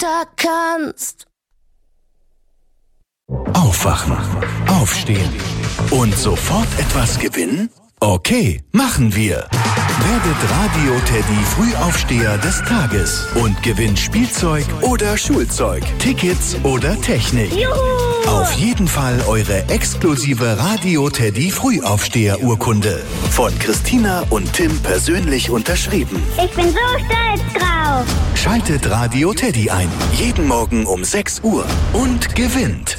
da kannst. Aufwachen, aufstehen und sofort etwas gewinnen? Okay, machen wir. Werdet Radio-Teddy Frühaufsteher des Tages und gewinnt Spielzeug oder Schulzeug, Tickets oder Technik. Juhu! Auf jeden Fall eure exklusive Radio-Teddy Frühaufsteher-Urkunde. Von Christina und Tim persönlich unterschrieben. Ich bin so stolz drauf. Schaltet Radio Teddy ein. Jeden Morgen um 6 Uhr und gewinnt.